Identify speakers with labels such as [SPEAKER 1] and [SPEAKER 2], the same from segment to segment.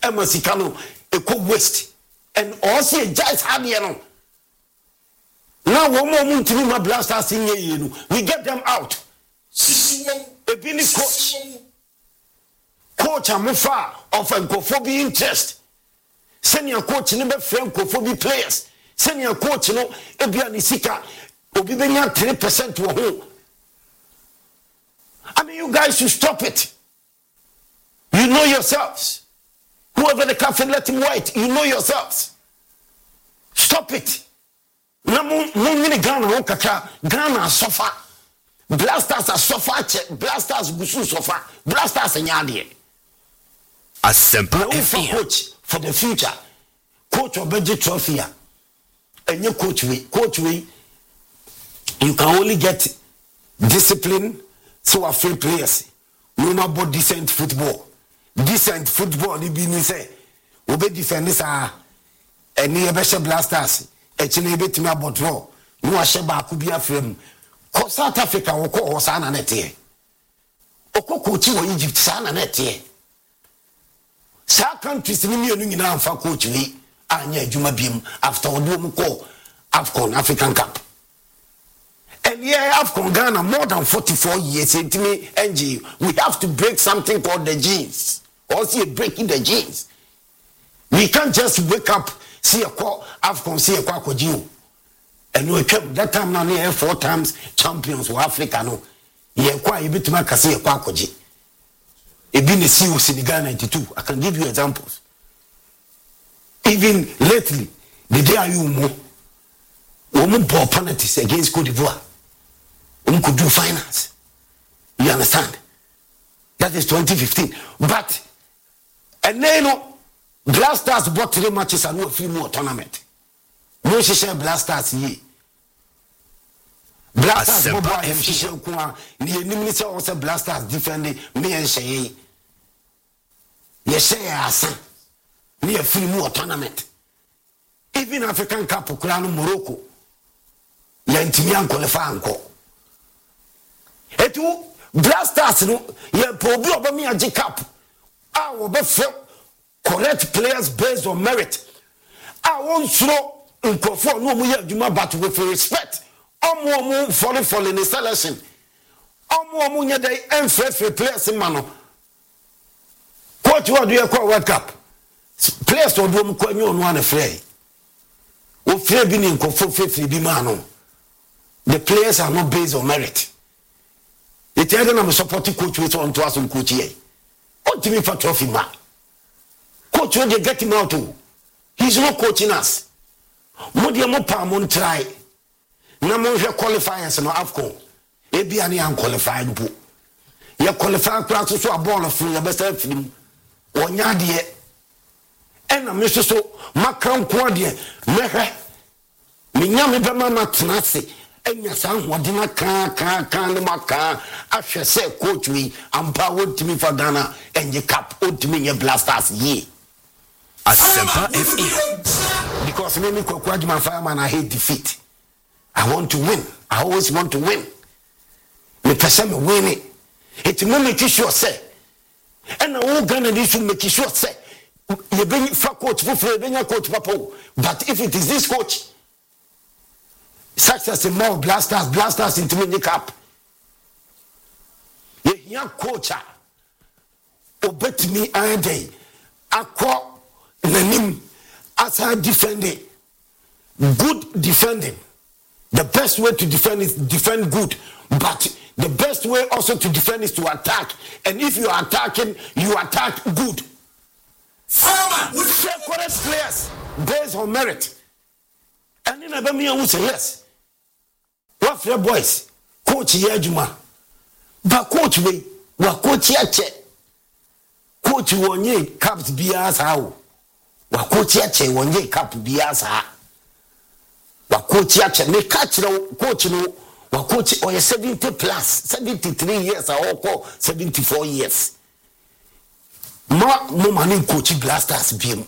[SPEAKER 1] Emasicano, a co waste, and also just had you. Now, one more to my blasters in you. We get them out. A Billy coach Amufa of Encophobia interest. Senior coach number Francophobia players. Senior coach no Ebiani Sika Obibenya 3% to a home. I mean, you guys should stop it. You know yourselves. Whoever the captain, let him wait. You know yourselves. Stop it. Ghana suffer. Blasters are suffer. Blasters busu suffer. Blasters and yadi.
[SPEAKER 2] A simple
[SPEAKER 1] coach for the future. Coach or budget trophy. And your coach we. You can only get discipline. So are free players. No more about decent football. Decent football. They be say. Obe defenders are. And near blasters. Actually, bit me about draw. No, I shall back be a frame. South Africa will call Sana Netie. Oko coaching or Egypt, Sana Netie. South countries in the for coach me, and Juma Beam after a woman call AFCON African Cup. And yeah, AFCON Ghana more than 44 years into me, NG. We have to break something called the genes. Or see breaking the genes. We can't just wake up. See a call, AFCON, see a quack. And we kept that time now near 4 times champions for Africa. No, ye quite a bit to make a see a quackoji. It been a COC in Ghana 92. I can give you examples. Even lately, the day you more, woman poor penalties against Cote d'Ivoire. Could do finance. You understand? That is 2015. But, and then, Blasters bought 3 matches and no free more tournament. No share Blasters ye. Blasters boy and Shisha Kuma, the minister also Blasters defending me and Shay. Yes, say near free more tournament. Even African Cup of Crown Morocco. Yantimian qualifying call. Etu Blasters no ye probably over me a J Cup. I will be correct players based on merit. I won't slow in conform no more Juma but with respect. More fall in the selection. More day and for players in mano. Coach, what do you call World Cup? Players or do you one afraid? O fear being in conform be mano. The players are not based on merit. The tell them I'm supporting coach with on to us on coach here. What do you mean for trophy man? Coach, when they get him out, he's not coaching us. What do you palm try? No more qualifiers no AFCON. Ebi ani unqualified po. You qualify class so a ball of free, the best film. Onya de. And I miss so makan kwa de. Mehe. Minya me be mama tenase. Enya san hodina kan ne maka. Ahwe say coach we ampa wotimi for Ghana enye cap wotimi nye Blasters ye.
[SPEAKER 2] Asempa FM.
[SPEAKER 1] Because me Kwajima fireman I hate defeat. I want to win. I always want to win. Me person me win it. It me make sure say. And I won't Ghana this should make sure say. You bring for coach for bring a coach papa. But if it is this coach, such as the more Blasters into the cup. You young coach obet me a day. I call the name as I defending. Good defending. The best way to defend is defend good. But the best way also to defend is to attack. And if you are attacking, you attack good. Say correct players based on merit. And in a me say yes. What your boys? Coach Yajuma. But coach we coach Yache. Coach wonye caps bias how. Wa coach Yache wonye cap bias ha. Wa coach Yache me catch no coach no. Wa coach or 70 plus 73 years or 74 years. No money coach Blasters beam.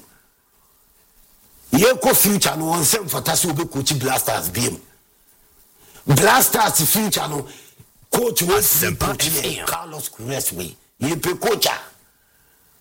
[SPEAKER 1] Ye ko future no one same fantasy will be coach Blasters beam. Blasters future no coach was Carlos Cresway. Ye pe coacha.